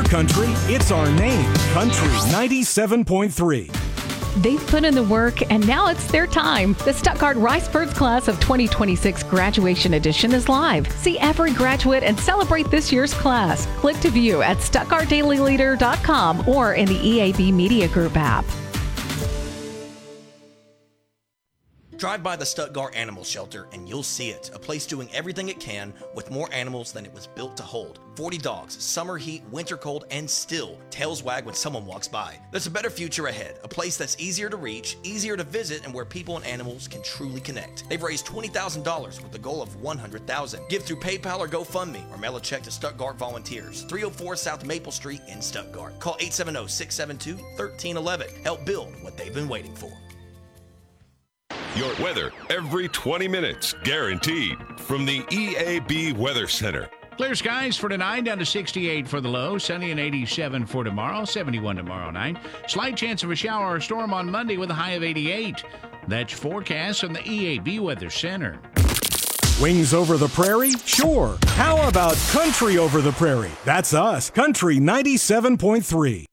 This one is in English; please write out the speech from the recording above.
Deer Country, it's our name. Country 97.3. They've put in the work, and now it's their time. The Stuttgart Rice Birds Class of 2026 Graduation Edition is live. See every graduate and celebrate this year's class. Click to view at stuttgartdailyleader.com or in the EAB Media Group app. Drive by the Stuttgart Animal Shelter and you'll see it. A place doing everything it can with more animals than it was built to hold. 40 dogs, summer heat, winter cold, and still tails wag when someone walks by. There's a better future ahead. A place that's easier to reach, easier to visit, and where people and animals can truly connect. They've raised $20,000 with the goal of $100,000. Give through PayPal or GoFundMe or mail a check to Stuttgart Volunteers, 304 South Maple Street in Stuttgart. Call 870-672-1311. Help build what they've been waiting for. Your weather every 20 minutes, guaranteed, from the EAB Weather Center. Clear skies for tonight, down to 68 for the low, sunny and 87 for tomorrow, 71 tomorrow night. Slight chance of a shower or storm on Monday with a high of 88. That's forecast from the EAB Weather Center. Wings over the prairie? Sure. How about country over the prairie? That's us, Country 97.3.